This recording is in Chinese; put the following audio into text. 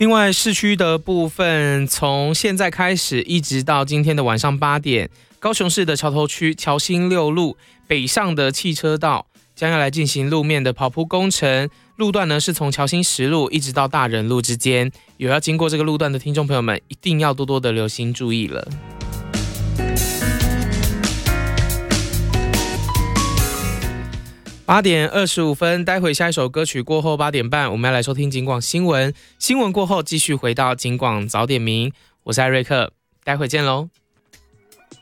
另外，市区的部分，从现在开始一直到今天的晚上8点，高雄市的桥头区桥新6路北上的汽车道将要来进行路面的刨铺工程。路段呢是从桥新10路一直到大人路之间，有要经过这个路段的听众朋友们，一定要多多的留心注意了。8点25分，待会下一首歌曲过后8点半，我们要来收听警广新闻。新闻过后继续回到警广早点名，我是艾瑞克，待会见喽。